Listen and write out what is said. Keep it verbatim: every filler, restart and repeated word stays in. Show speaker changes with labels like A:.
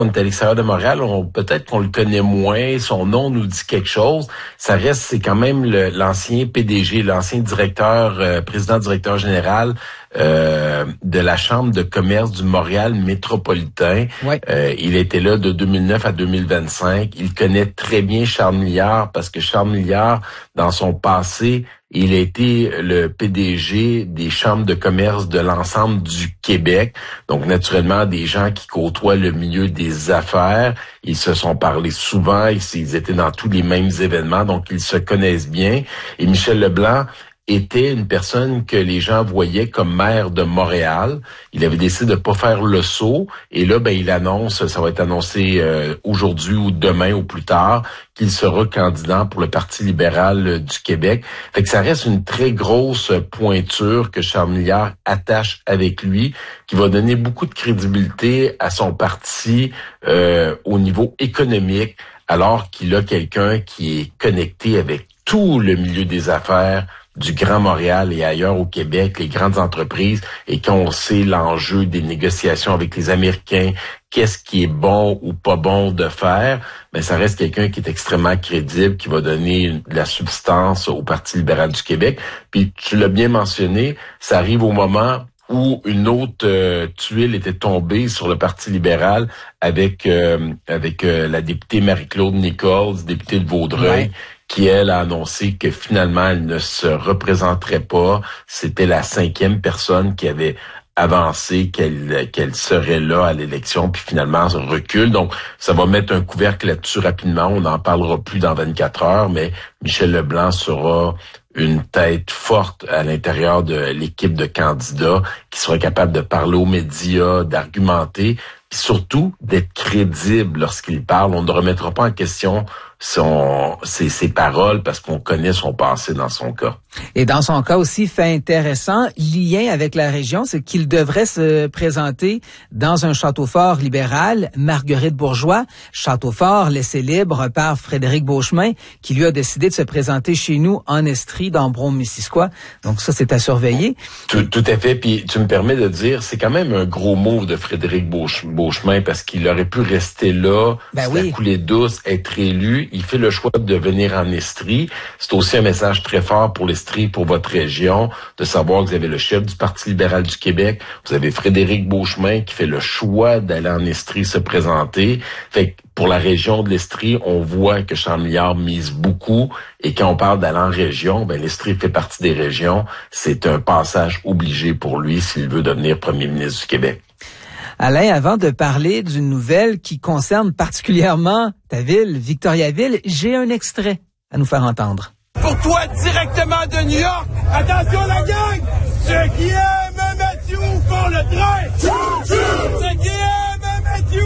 A: On est à l'extérieur de Montréal, on, peut-être qu'on le connaît moins, son nom nous dit quelque chose. Ça reste, c'est quand même le, l'ancien P D G, l'ancien directeur, euh, président-directeur général euh, de la Chambre de commerce du Montréal métropolitain. Ouais. Euh, il était là de deux mille neuf à deux mille vingt-cinq. Il connaît très bien Charles Milliard parce que Charles Milliard, dans son passé, il a été le P D G des chambres de commerce de l'ensemble du Québec. Donc, naturellement, des gens qui côtoient le milieu des affaires. Ils se sont parlé souvent. Ils étaient dans tous les mêmes événements. Donc, ils se connaissent bien. Et Michel Leblanc était une personne que les gens voyaient comme maire de Montréal. Il avait décidé de pas faire le saut. Et là, ben, il annonce, ça va être annoncé euh, aujourd'hui ou demain ou plus tard, qu'il sera candidat pour le Parti libéral du Québec. Fait que ça reste une très grosse pointure que Charles Milliard attache avec lui, qui va donner beaucoup de crédibilité à son parti euh, au niveau économique, alors qu'il a quelqu'un qui est connecté avec tout le milieu des affaires du Grand Montréal et ailleurs au Québec, les grandes entreprises, et qu'on sait l'enjeu des négociations avec les Américains, qu'est-ce qui est bon ou pas bon de faire, mais ça reste quelqu'un qui est extrêmement crédible, qui va donner de la substance au Parti libéral du Québec. Puis tu l'as bien mentionné, ça arrive au moment où une autre euh, tuile était tombée sur le Parti libéral avec euh, avec euh, la députée Marie-Claude Nichols, députée de Vaudreuil, ouais, qui, elle, a annoncé que finalement, elle ne se représenterait pas. C'était la cinquième personne qui avait avancé qu'elle qu'elle serait là à l'élection, puis finalement, ça recule. Donc, ça va mettre un couvercle là-dessus rapidement. On n'en parlera plus dans vingt-quatre heures, mais Michel Leblanc sera une tête forte à l'intérieur de l'équipe de candidats qui sera capable de parler aux médias, d'argumenter, puis surtout d'être crédible lorsqu'il parle. On ne remettra pas en question son, ses, ses paroles parce qu'on connaît son passé dans son cas.
B: Et dans son cas aussi, fait intéressant, lien avec la région, c'est qu'il devrait se présenter dans un château fort libéral, Marguerite Bourgeois, château fort laissé libre par Frédéric Beauchemin, qui lui a décidé de se présenter chez nous en Estrie, dans Brome-Missisquoi. Donc ça, c'est à surveiller.
A: Tout, tout à fait. Puis tu me permets de dire, c'est quand même un gros move de Frédéric Beauchemin parce qu'il aurait pu rester là, ben oui, la coulée douce, être élu. Il fait le choix de venir en Estrie. C'est aussi un message très fort pour l'Estrie, pour votre région, de savoir que vous avez le chef du Parti libéral du Québec, vous avez Frédéric Beauchemin qui fait le choix d'aller en Estrie se présenter. Fait que pour la région de l'Estrie, on voit que Charles Milliard mise beaucoup. Et quand on parle d'aller en région, ben l'Estrie fait partie des régions. C'est un passage obligé pour lui s'il veut devenir premier ministre du Québec.
B: Alain, avant de parler d'une nouvelle qui concerne particulièrement ta ville, Victoriaville, j'ai un extrait à nous faire entendre.
C: Pour toi, directement de New York, attention la gang, ceux qui aiment